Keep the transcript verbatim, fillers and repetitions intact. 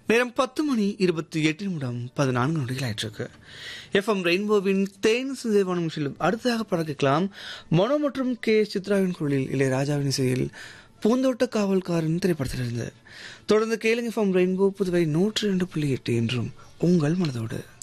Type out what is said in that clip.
நேரம் பத்து மணி இருபத்தி எட்டு நிமிடம் பதினான்கு நொடிகள் ஆயிட்டிருக்கு. எஃப்எம் ரெயின்போவின் தேன் சிந்தேவானம் செல்லும் அடுத்ததாக பழக்கலாம் மனோ மற்றும் கே சித்ராவின் குரலில் இளையராஜாவின் இசையில் பூந்தோட்ட காவல்காரன் திரைப்படத்திலிருந்து. தொடர்ந்து கேளுங்க எஃப்எம் ரெயின்போ புதுவை நூற்றி ரெண்டு புள்ளி எட்டு என்றும் உங்கள் மனதோடு.